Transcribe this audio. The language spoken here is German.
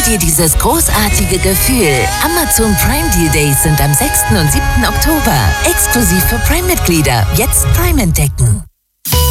dir dieses großartige Gefühl. Amazon Prime Deal Days sind am 6. und 7. Oktober. Exklusiv für Prime-Mitglieder. Jetzt Prime entdecken.